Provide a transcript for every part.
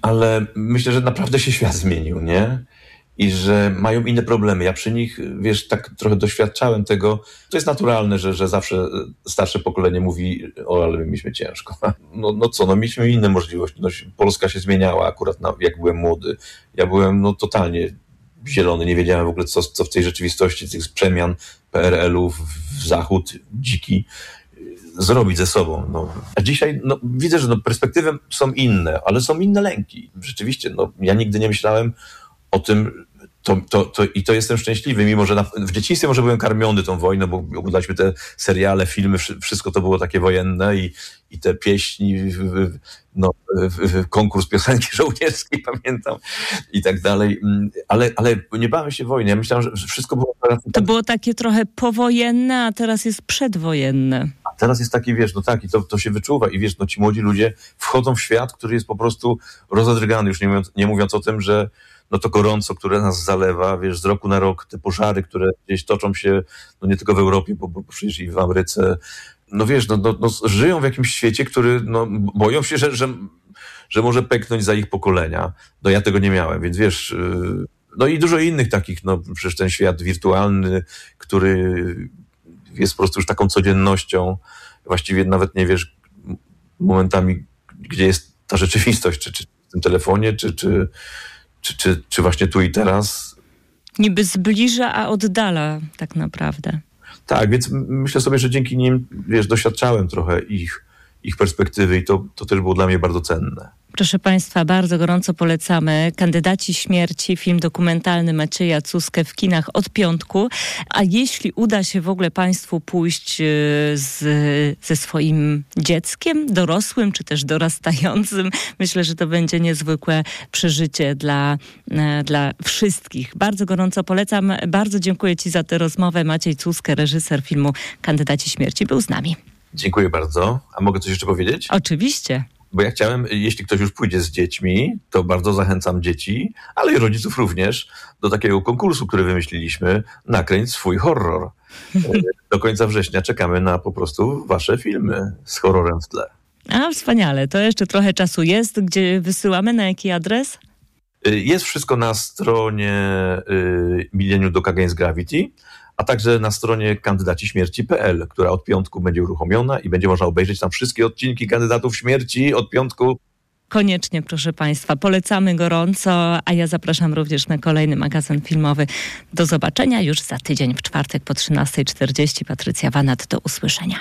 ale myślę, że naprawdę się świat zmienił, nie? I że mają inne problemy. Ja przy nich, wiesz, tak trochę doświadczałem tego. To jest naturalne, że zawsze starsze pokolenie mówi, ale my mieliśmy ciężko. No mieliśmy inne możliwości. No, Polska się zmieniała akurat, jak byłem młody. Ja byłem, totalnie zielony, nie wiedziałem w ogóle, co w tej rzeczywistości, tych przemian PRL-u w zachód dziki zrobić ze sobą. A dzisiaj widzę, że perspektywy są inne, ale są inne lęki. Rzeczywiście, ja nigdy nie myślałem o tym, i to jestem szczęśliwy, mimo że w dzieciństwie może byłem karmiony tą wojną, bo oglądaliśmy te seriale, filmy, wszystko to było takie wojenne i te pieśni, konkurs piosenki żołnierskiej, pamiętam, i tak dalej, ale nie bałem się wojny, ja myślałem, że wszystko było... To było takie trochę powojenne, a teraz jest przedwojenne. A teraz jest taki, wiesz, i to się wyczuwa i wiesz, ci młodzi ludzie wchodzą w świat, który jest po prostu rozedrgany, już nie mówiąc o tym, że to gorąco, które nas zalewa, wiesz, z roku na rok, te pożary, które gdzieś toczą się, nie tylko w Europie, bo przecież i w Ameryce, żyją w jakimś świecie, który, boją się, że może pęknąć za ich pokolenia. Ja tego nie miałem, więc wiesz, i dużo innych takich, przecież ten świat wirtualny, który jest po prostu już taką codziennością, właściwie nawet nie wiesz momentami, gdzie jest ta rzeczywistość, czy w tym telefonie, czy właśnie tu i teraz. Niby zbliża, a oddala tak naprawdę. Tak, więc myślę sobie, że dzięki nim, wiesz, doświadczałem trochę ich perspektywy i to też było dla mnie bardzo cenne. Proszę Państwa, bardzo gorąco polecamy Kandydaci śmierci, film dokumentalny Macieja Cuskę w kinach od piątku. A jeśli uda się w ogóle Państwu pójść ze swoim dzieckiem, dorosłym czy też dorastającym, myślę, że to będzie niezwykłe przeżycie dla wszystkich. Bardzo gorąco polecam. Bardzo dziękuję Ci za tę rozmowę. Maciej Cuskę, reżyser filmu Kandydaci śmierci, był z nami. Dziękuję bardzo. A mogę coś jeszcze powiedzieć? Oczywiście. Bo ja chciałem, jeśli ktoś już pójdzie z dziećmi, to bardzo zachęcam dzieci, ale i rodziców również, do takiego konkursu, który wymyśliliśmy, Nakręć swój horror. Do końca września czekamy na po prostu wasze filmy z horrorem w tle. A, wspaniale. To jeszcze trochę czasu jest. Gdzie wysyłamy? Na jaki adres? Jest wszystko na stronie Millennium Doc Against Gravity, a także na stronie kandydaciśmierci.pl, która od piątku będzie uruchomiona i będzie można obejrzeć tam wszystkie odcinki Kandydatów Śmierci od piątku. Koniecznie, proszę Państwa, polecamy gorąco, a ja zapraszam również na kolejny magazyn filmowy. Do zobaczenia już za tydzień, w czwartek po 13:40. Patrycja Wanat, do usłyszenia.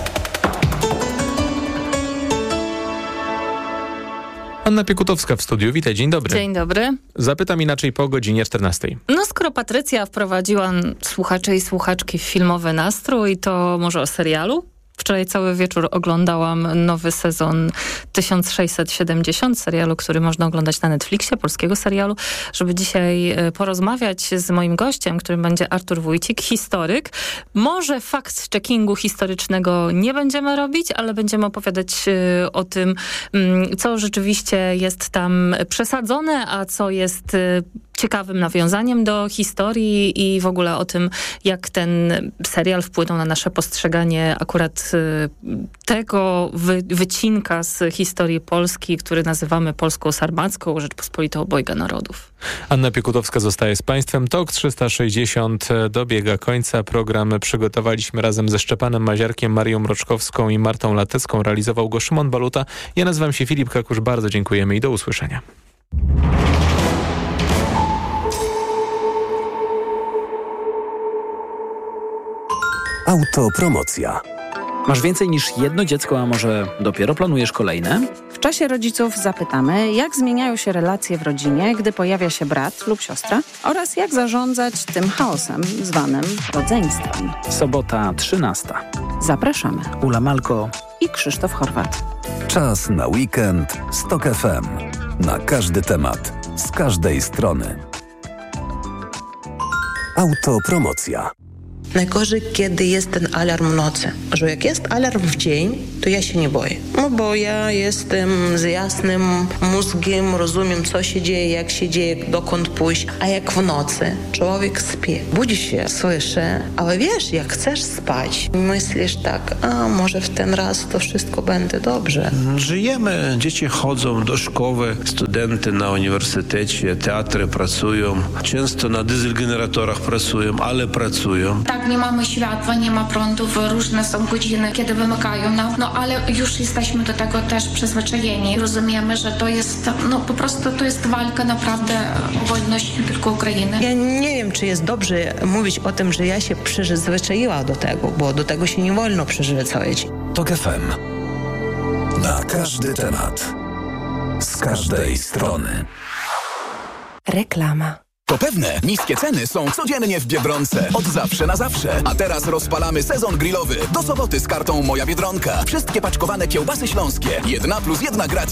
Anna Piekutowska w studiu. Witaj, dzień dobry. Dzień dobry. Zapytam inaczej po godzinie 14:00. Skoro Patrycja wprowadziła słuchaczy i słuchaczki w filmowy nastrój, to może o serialu? Wczoraj cały wieczór oglądałam nowy sezon 1670, serialu, który można oglądać na Netflixie, polskiego serialu, żeby dzisiaj porozmawiać z moim gościem, którym będzie Artur Wójcik, historyk. Może fact-checkingu historycznego nie będziemy robić, ale będziemy opowiadać o tym, co rzeczywiście jest tam przesadzone, a co jest ciekawym nawiązaniem do historii i w ogóle o tym, jak ten serial wpłynął na nasze postrzeganie akurat tego wycinka z historii Polski, który nazywamy Polską Sarmacką, Rzeczpospolitą Obojga Narodów. Anna Piekutowska zostaje z Państwem. TOK 360 dobiega końca. Program przygotowaliśmy razem ze Szczepanem Maziarkiem, Marią Mroczkowską i Martą Latecką. Realizował go Szymon Baluta. Ja nazywam się Filip Kakusz. Bardzo dziękujemy i do usłyszenia. Autopromocja. Masz więcej niż jedno dziecko, a może dopiero planujesz kolejne? W czasie rodziców zapytamy, jak zmieniają się relacje w rodzinie, gdy pojawia się brat lub siostra oraz jak zarządzać tym chaosem zwanym rodzeństwem. Sobota 13:00. Zapraszamy. Ula Malko I Krzysztof Horwat. Czas na weekend z TOK FM. Na każdy temat, z każdej strony. Autopromocja. Najgorzej, kiedy jest ten alarm w nocy. Że jak jest alarm w dzień, to ja się nie boję. No bo ja jestem z jasnym mózgiem, rozumiem, co się dzieje, jak się dzieje, dokąd pójść. A jak w nocy człowiek śpi, budzi się, słyszy, ale wiesz, jak chcesz spać, myślisz tak, a może w ten raz to wszystko będzie dobrze. Żyjemy, dzieci chodzą do szkoły, studenty na uniwersytecie, teatry pracują, często na dieselgeneratorach pracują, ale pracują. Tak, nie mamy światła, nie ma prądów, różne są godziny, kiedy wymykają nam, no ale już jesteśmy do tego też przyzwyczajeni. Rozumiemy, że to jest, no po prostu to jest walka naprawdę o wolność nie tylko Ukrainy. Ja nie wiem, czy jest dobrze mówić o tym, że ja się przyzwyczaiła do tego, bo do tego się nie wolno przyzwyczaić. TOK FM. Na każdy temat. Z każdej strony. Reklama. To pewne, niskie ceny są codziennie w Biedronce. Od zawsze na zawsze. A teraz rozpalamy sezon grillowy. Do soboty z kartą Moja Biedronka. Wszystkie paczkowane kiełbasy śląskie. 1+1 gratis.